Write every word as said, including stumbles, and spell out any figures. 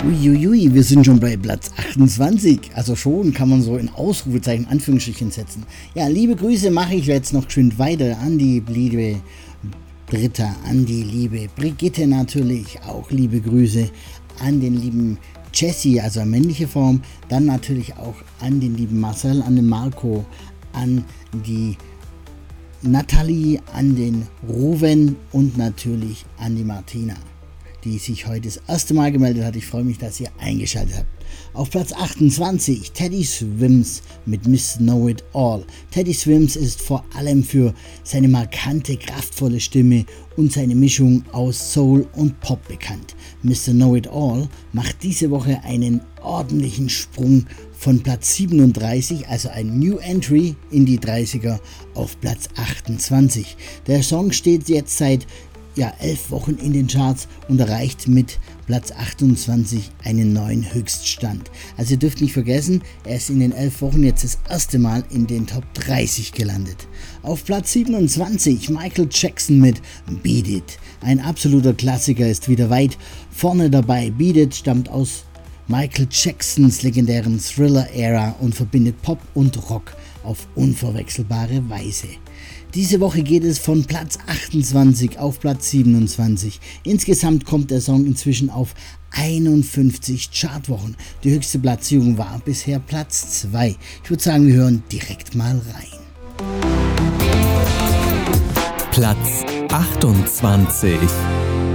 Uiuiui, wir sind schon bei Platz achtundzwanzig. Also schon kann man so in Ausrufezeichen Anführungsstrichen setzen. Ja, liebe Grüße mache ich jetzt noch geschwind weiter an die liebe Britta, an die liebe Brigitte natürlich. Auch liebe Grüße an den lieben Jesse, also männliche Form. Dann natürlich auch an den lieben Marcel, an den Marco, an die Nathalie, an den Ruven und natürlich an die Martina, die sich heute das erste Mal gemeldet hat. Ich freue mich, dass ihr eingeschaltet habt. Auf Platz achtundzwanzig Teddy Swims mit Miss Know It All. Teddy Swims ist vor allem für seine markante, kraftvolle Stimme und seine Mischung aus Soul und Pop bekannt. Mister Know It All macht diese Woche einen ordentlichen Sprung von Platz siebenunddreißig, also ein New Entry in die dreißiger, auf Platz achtundzwanzig. Der Song steht jetzt seit ja, elf Wochen in den Charts und erreicht mit Platz achtundzwanzig einen neuen Höchststand. Also ihr dürft nicht vergessen, er ist in den elf Wochen jetzt das erste Mal in den Top dreißig gelandet. Auf Platz siebenundzwanzig Michael Jackson mit Beat It. Ein absoluter Klassiker ist wieder weit vorne dabei. Beat It stammt aus Michael Jacksons legendären Thriller-Ära und verbindet Pop und Rock auf unverwechselbare Weise. Diese Woche geht es von Platz achtundzwanzig auf Platz siebenundzwanzig. Insgesamt kommt der Song inzwischen auf einundfünfzig Chartwochen. Die höchste Platzierung war bisher Platz zwei. Ich würde sagen, wir hören direkt mal rein. Platz achtundzwanzig.